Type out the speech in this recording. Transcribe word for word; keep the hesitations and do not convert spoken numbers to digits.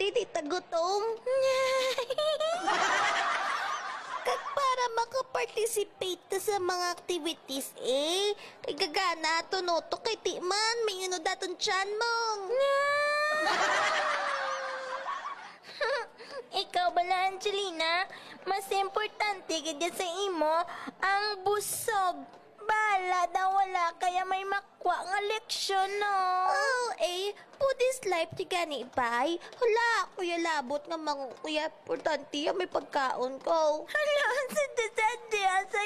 kay tita gutom. Kag para makaparticipate ta sa mga activities eh. Kay gagana, tunoto kay ti man, may ano daton tiyan mong. Ikaw bala, Angelina, mas importante kaya sa imo ang busog. Bala daw wala kaya may makwa nga leksyon, no? Oh, eh, for this life ti gani bay. Hala, kuya labot nga mga kuya importante may pagkaon ko. Hala, sa dadya sa